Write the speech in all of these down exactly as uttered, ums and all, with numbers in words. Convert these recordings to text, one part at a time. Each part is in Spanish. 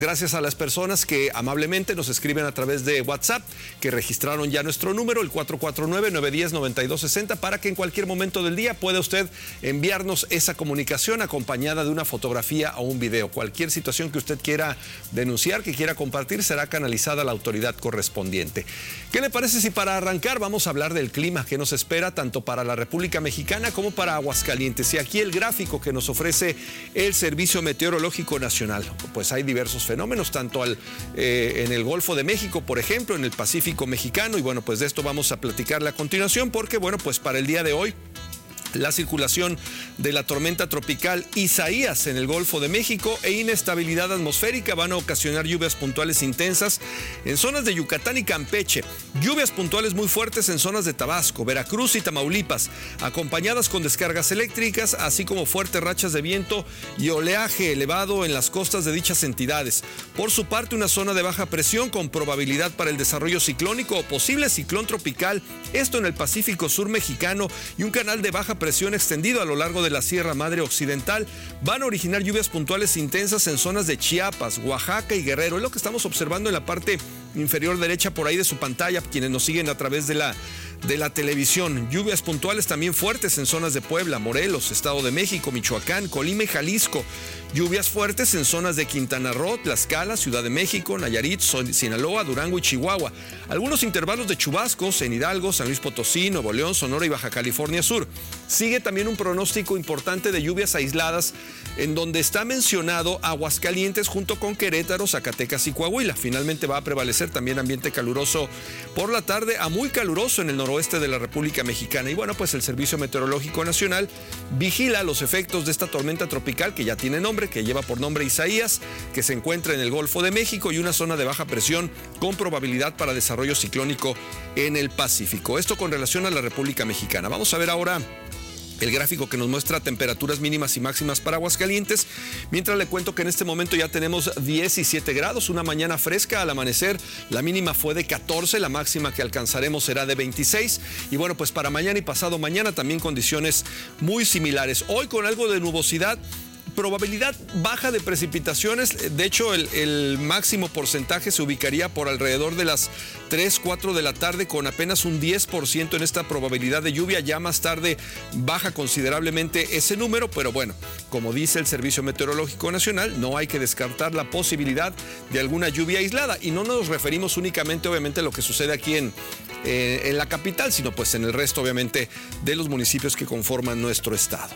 Gracias a las personas que amablemente nos escriben a través de WhatsApp, que registraron ya nuestro número, el cuatro cuatro nueve, nueve uno cero, nueve dos seis cero, para que en cualquier momento del día pueda usted enviarnos esa comunicación acompañada de una fotografía o un video. Cualquier situación que usted quiera denunciar, que quiera compartir, será canalizada a la autoridad correspondiente. ¿Qué le parece si para arrancar vamos a hablar del clima que nos espera tanto para la República Mexicana como para Aguascalientes? Y aquí el gráfico que nos ofrece el Servicio Meteorológico Nacional. Pues hay diversos fenómenos, tanto al, eh, en el Golfo de México, por ejemplo, en el Pacífico Mexicano, y bueno, pues de esto vamos a platicarle a continuación, porque bueno, pues para el día de hoy, la circulación de la tormenta tropical Isaías en el Golfo de México e inestabilidad atmosférica van a ocasionar lluvias puntuales intensas en zonas de Yucatán y Campeche, lluvias puntuales muy fuertes en zonas de Tabasco, Veracruz y Tamaulipas, acompañadas con descargas eléctricas, así como fuertes rachas de viento y oleaje elevado en las costas de dichas entidades. Por su parte, una zona de baja presión con probabilidad para el desarrollo ciclónico o posible ciclón tropical, esto en el Pacífico Sur mexicano, y un canal de baja presión extendido a lo largo de la Sierra Madre Occidental van a originar lluvias puntuales intensas en zonas de Chiapas, Oaxaca y Guerrero. Es lo que estamos observando en la parte inferior derecha por ahí de su pantalla, quienes nos siguen a través de la, de la televisión. Lluvias puntuales también fuertes en zonas de Puebla, Morelos, Estado de México, Michoacán, Colima y Jalisco. Lluvias fuertes en zonas de Quintana Roo, Tlaxcala, Ciudad de México, Nayarit, Sinaloa, Durango y Chihuahua. Algunos intervalos de chubascos en Hidalgo, San Luis Potosí, Nuevo León, Sonora y Baja California Sur. Sigue también un pronóstico importante de lluvias aisladas en donde está mencionado Aguascalientes junto con Querétaro, Zacatecas y Coahuila. Finalmente va a prevalecer también ambiente caluroso por la tarde a muy caluroso en el noroeste de la República Mexicana. Y bueno, pues el Servicio Meteorológico Nacional vigila los efectos de esta tormenta tropical que ya tiene nombre, que lleva por nombre Isaías, que se encuentra en el Golfo de México y una zona de baja presión con probabilidad para desarrollo ciclónico en el Pacífico. Esto con relación a la República Mexicana. Vamos a ver ahora el gráfico que nos muestra temperaturas mínimas y máximas para Aguascalientes, mientras le cuento que en este momento ya tenemos diecisiete grados, una mañana fresca al amanecer, la mínima fue de catorce, la máxima que alcanzaremos será de veintiséis, y bueno, pues para mañana y pasado mañana también condiciones muy similares. Hoy con algo de nubosidad, probabilidad baja de precipitaciones. De hecho, el, el máximo porcentaje se ubicaría por alrededor de las tres, cuatro de la tarde, con apenas un diez por ciento en esta probabilidad de lluvia. Ya más tarde baja considerablemente ese número, pero bueno, como dice el Servicio Meteorológico Nacional, no hay que descartar la posibilidad de alguna lluvia aislada, y no nos referimos únicamente obviamente a lo que sucede aquí en, eh, en la capital, sino pues en el resto obviamente de los municipios que conforman nuestro estado.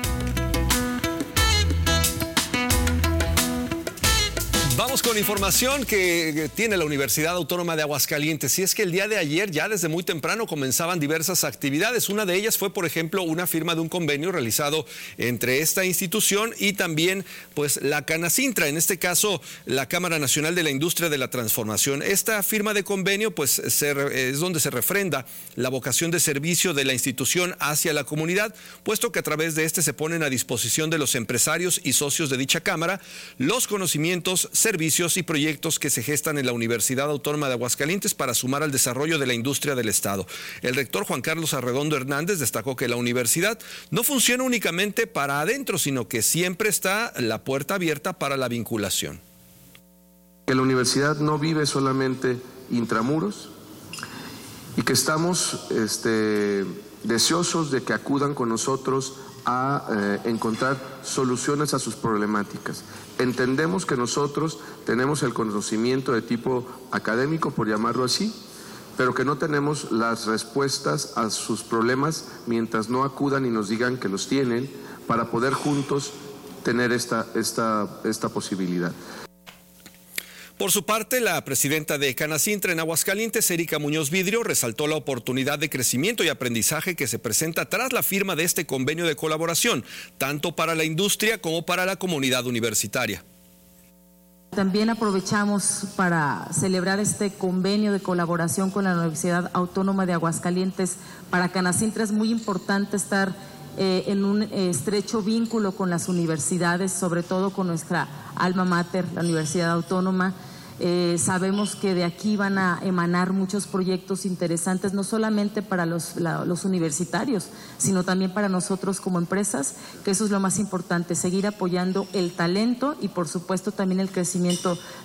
Vamos con información que tiene la Universidad Autónoma de Aguascalientes. Y es que el día de ayer, ya desde muy temprano, comenzaban diversas actividades. Una de ellas fue, por ejemplo, una firma de un convenio realizado entre esta institución y también pues la Canacintra, en este caso la Cámara Nacional de la Industria de la Transformación. Esta firma de convenio pues se, es donde se refrenda la vocación de servicio de la institución hacia la comunidad, puesto que a través de este se ponen a disposición de los empresarios y socios de dicha cámara los conocimientos, servicios y proyectos que se gestan en la Universidad Autónoma de Aguascalientes para sumar al desarrollo de la industria del Estado. El rector Juan Carlos Arredondo Hernández destacó que la universidad no funciona únicamente para adentro, sino que siempre está la puerta abierta para la vinculación. Que la universidad no vive solamente intramuros y que estamos este, deseosos de que acudan con nosotros a eh, encontrar soluciones a sus problemáticas. Entendemos que nosotros tenemos el conocimiento de tipo académico, por llamarlo así, pero que no tenemos las respuestas a sus problemas mientras no acudan y nos digan que los tienen, para poder juntos tener esta, esta, esta posibilidad. Por su parte, la presidenta de Canacintra en Aguascalientes, Erika Muñoz Vidrio, resaltó la oportunidad de crecimiento y aprendizaje que se presenta tras la firma de este convenio de colaboración, tanto para la industria como para la comunidad universitaria. También aprovechamos para celebrar este convenio de colaboración con la Universidad Autónoma de Aguascalientes. Para Canacintra es muy importante estar eh, en un estrecho vínculo con las universidades, sobre todo con nuestra alma mater, la Universidad Autónoma. Eh, sabemos que de aquí van a emanar muchos proyectos interesantes, no solamente para los, la, los universitarios, sino también para nosotros como empresas, que eso es lo más importante, seguir apoyando el talento y por supuesto también el crecimiento